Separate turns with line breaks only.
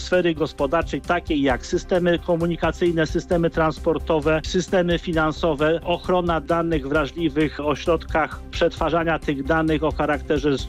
sfery gospodarczej, takiej jak systemy komunikacyjne, systemy transportowe, systemy finansowe, ochrona danych wrażliwych, o środkach przetwarzania tych danych o charakterze